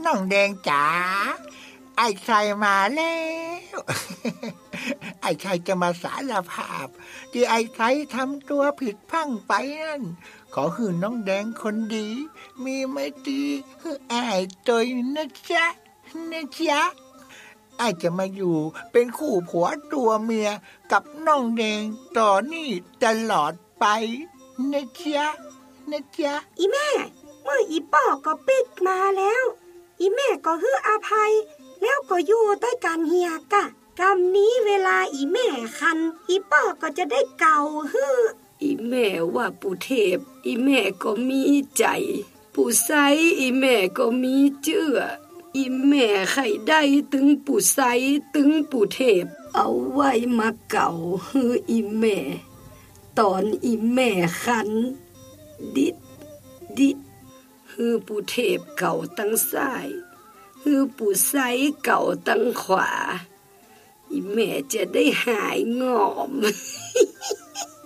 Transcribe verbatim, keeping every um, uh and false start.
น้องแดงจ๋าไอ้ชัยมาแล้ว ไอ้ชัยจะมาสารภาพที่ไอ้ชัยทำตัวผิดพลั้งไปนั่นขอคือน้องแดงคนดีมีไม่ดีคือไอ้ตัวนะจ๊ะนะจ๊ะไอ้จะมาอยู่เป็นคู่ผัวตัวเมียกับน้องแดงต่อนี่ตลอดไปนะจ๊ะนะจ๊ะอีแม่เมื่ออีป้อก็ปิดมาแล้วอีแม่ก็ฮื้ออภัยแล้วก็อยู่ด้วยกันเฮียกะกำนี้เวลาอีแม่คันอีป้อก็จะได้เก่าฮื้ออีแม่ว่าปู่เทพอีแม่ก็มีใจปู่ไซอีแม่ก็มีเชื่ออีแม่ไข่ได้ตึงปู่ไซตึงปู่เทพเอาไว้มาเก่าฮื้ออีแม่ตอนอีแม่คันดิดดิดฮื้อปู่เทพเก่าตั้งซ้ายฮื้อปู่ไซเก่าตั้งขวาอีแม่จะได้หายงอม